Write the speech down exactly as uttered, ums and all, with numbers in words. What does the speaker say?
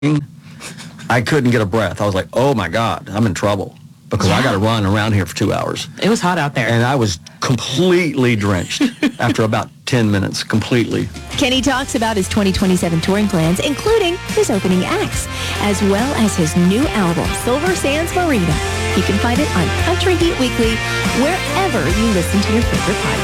I couldn't get a breath. I was like, oh my God, I'm in trouble because yeah. I got to run around here for two hours. It was hot out there. And I was completely drenched after about ten minutes, completely. Kenny talks about his twenty twenty-seven touring plans, including his opening acts, as well as his new album, Silver Sands Marina. You can find it on Country Heat Weekly, wherever you listen to your favorite podcast.